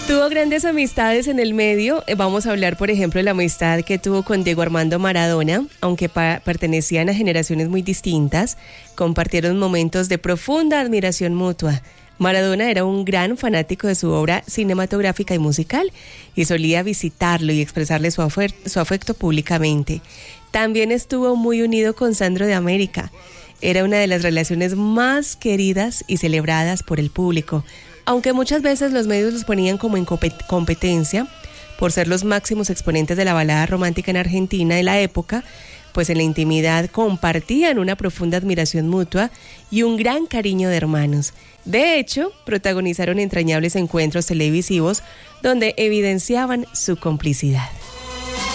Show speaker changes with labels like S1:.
S1: Tuvo grandes amistades en el medio. Vamos a hablar, por ejemplo, de la amistad que tuvo con Diego Armando Maradona. Aunque pertenecían a generaciones muy distintas, compartieron momentos de profunda admiración mutua. Maradona era un gran fanático de su obra cinematográfica y musical y solía visitarlo y expresarle su afecto públicamente. También estuvo muy unido con Sandro de América. Era una de las relaciones más queridas y celebradas por el público, aunque muchas veces los medios los ponían como en competencia por ser los máximos exponentes de la balada romántica en Argentina de la época, pues en la intimidad compartían una profunda admiración mutua y un gran cariño de hermanos. De hecho, protagonizaron entrañables encuentros televisivos donde evidenciaban su complicidad.